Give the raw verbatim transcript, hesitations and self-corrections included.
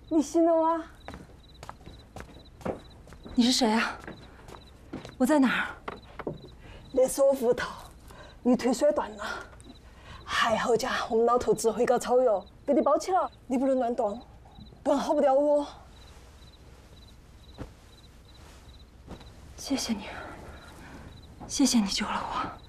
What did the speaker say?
你醒了哇？ 你是谁啊？我在哪儿？ 那是我屋头，你腿摔断了，还好家我们老头子会搞草药，给你包起了，你不能乱动，不然好不了哦。 谢谢你，谢谢你救了我。